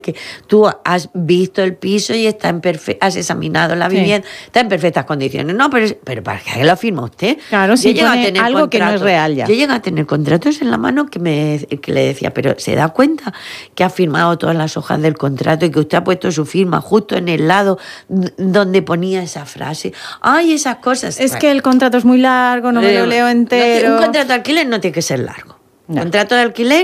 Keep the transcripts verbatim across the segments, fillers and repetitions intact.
que tú has visto el piso y está en perfe- has examinado la vivienda, sí. Está en perfectas condiciones. No, pero, pero ¿para qué lo firma usted? Claro, si pone algo que no es real ya. Yo llego a tener contratos en la mano que, me, que le decía, pero ¿se da cuenta que ha firmado todas las hojas del contrato y que usted ha puesto su firma justo en el lado donde ponía esa frase? Ay, esas cosas. Es que el contrato es muy largo, no me lo leo entero. No, un contrato de alquiler no tiene que ser largo. No. Contrato de alquiler...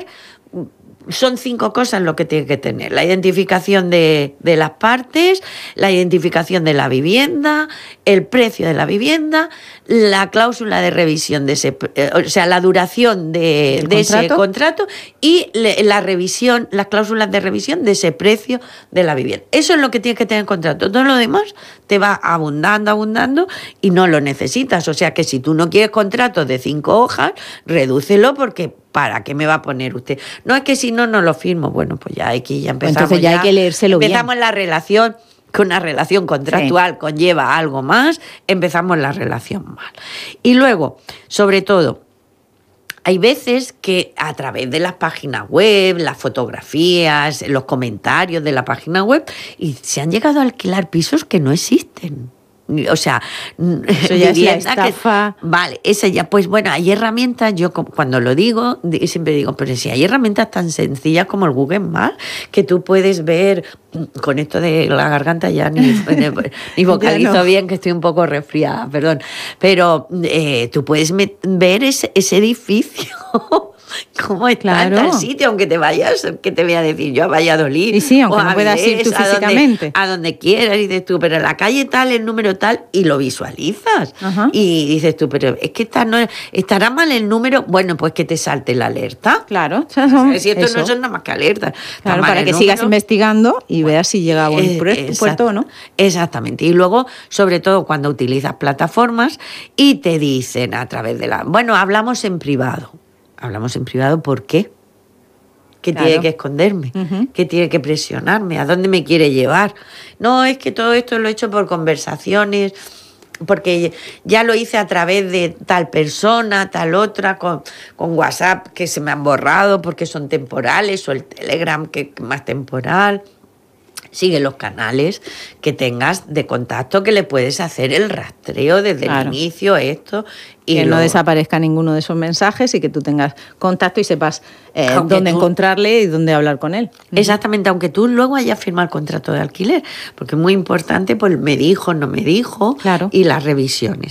Son cinco cosas lo que tiene que tener: la identificación de, de las partes, la identificación de la vivienda, el precio de la vivienda, la cláusula de revisión de ese, eh, o sea, la duración de, de ese contrato y le, la revisión, las cláusulas de revisión de ese precio de la vivienda. Eso es lo que tienes que tener en contrato. Todo lo demás te va abundando, abundando y no lo necesitas. O sea que si tú no quieres contratos de cinco hojas, redúcelo porque... ¿Para qué me va a poner usted? No, es que si no, no lo firmo. Bueno, pues ya aquí ya empezamos. Entonces ya, ya hay que leérselo bien. Empezamos la relación, que una relación contractual sí. Conlleva algo más, empezamos la relación mal. Y luego, sobre todo, hay veces que a través de las páginas web, las fotografías, los comentarios de la página web, y se han llegado a alquilar pisos que no existen. O sea, eso ya es la estafa. Que, vale, esa ya, pues bueno, hay herramientas, yo cuando lo digo, siempre digo, pero si hay herramientas tan sencillas como el Google Maps, que tú puedes ver, con esto de la garganta ya ni, ni vocalizo no. Bien, que estoy un poco resfriada, perdón, pero eh, tú puedes ver ese, ese edificio. ¿Cómo está claro. En tal sitio? Aunque te vayas, que te voy a decir yo a Valladolid. Y sí, aunque no puedas ir tú físicamente. A donde, a donde quieras, y dices tú, pero la calle tal, el número tal, y lo visualizas. Ajá. Y dices tú, pero es que esta no, estará mal el número, bueno, pues que te salte la alerta. Claro. Si esto eso. No son nada más que alertas. Claro, para que número. Sigas investigando y bueno, veas si llega a buen eh, puerto o no. Exactamente. Y luego, sobre todo, cuando utilizas plataformas y te dicen a través de la... Bueno, hablamos en privado. Hablamos en privado, ¿por qué? ¿Qué claro. Tiene que esconderme? Uh-huh. ¿Qué tiene que presionarme? ¿A dónde me quiere llevar? No, es que todo esto lo he hecho por conversaciones, porque ya lo hice a través de tal persona, tal otra, con, con WhatsApp que se me han borrado porque son temporales, o el Telegram que es más temporal. Sigue los canales que tengas de contacto, que le puedes hacer el rastreo desde claro. El inicio, esto. Y que luego... no desaparezca ninguno de esos mensajes y que tú tengas contacto y sepas eh, dónde tú... encontrarle y dónde hablar con él. Exactamente, aunque tú luego hayas firmado el contrato de alquiler, porque es muy importante, pues me dijo, no me dijo, claro. Y las revisiones.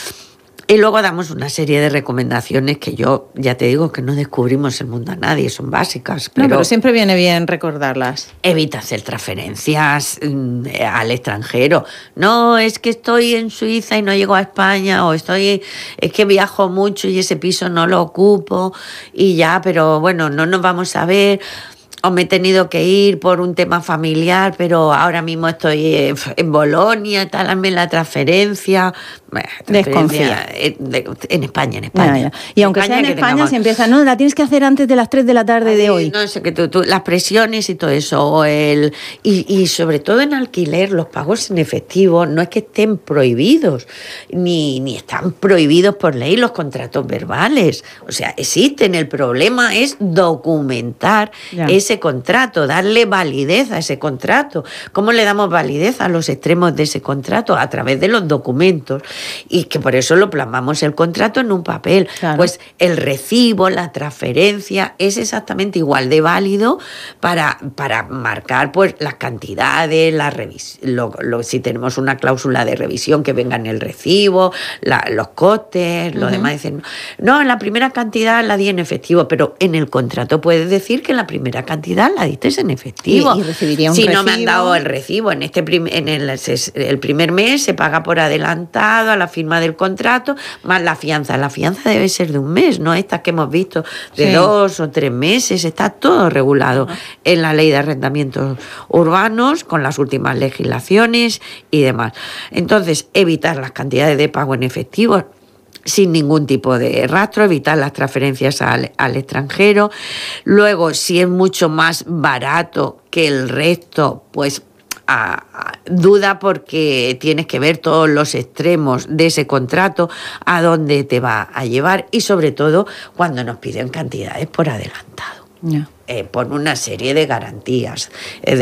Y luego damos una serie de recomendaciones que yo, ya te digo, que no descubrimos el mundo a nadie, son básicas. Pero, no, pero siempre viene bien recordarlas. Evita hacer transferencias mm, al extranjero. No, es que estoy en Suiza y no llego a España, o estoy, es que viajo mucho y ese piso no lo ocupo y ya, pero bueno, no nos vamos a ver. O me he tenido que ir por un tema familiar, pero ahora mismo estoy en Bolonia, tal, hazme la transferencia. Desconfía. En España, en España. Ya, ya. Y aunque España, sea en que España, tengamos... si empieza, no, la tienes que hacer antes de las tres de la tarde Ay, de hoy. No sé, que tú, tú, las presiones y todo eso. O el, y, y sobre todo en alquiler, los pagos en efectivo no es que estén prohibidos, ni, ni están prohibidos por ley los contratos verbales. O sea, existen. El problema es documentar ya. Ese contrato, darle validez a ese contrato. ¿Cómo le damos validez a los extremos de ese contrato? A través de los documentos. Y que por eso lo plasmamos el contrato en un papel. Claro. Pues el recibo, la transferencia es exactamente igual de válido para, para marcar pues las cantidades, la revis- lo, lo, si tenemos una cláusula de revisión que venga en el recibo, la, los costes, lo uh-huh. demás. Dicen, no, la primera cantidad la di en efectivo, pero en el contrato puedes decir que la primera cantidad la diste en efectivo. Y, y recibiría un si recibo. No me han dado el recibo, en este prim- en el, el primer mes se paga por adelantado a la firma del contrato, más la fianza. La fianza debe ser de un mes, no estas que hemos visto de sí. dos o tres meses. Está todo regulado uh-huh. en la ley de arrendamientos urbanos, con las últimas legislaciones y demás. Entonces, evitar las cantidades de pago en efectivo sin ningún tipo de rastro, evitar las transferencias al, al extranjero. Luego, si es mucho más barato que el resto, pues a, a, duda, porque tienes que ver todos los extremos de ese contrato, a dónde te va a llevar, y sobre todo cuando nos piden cantidades por adelantado. Yeah. eh, pone una serie de garantías. Es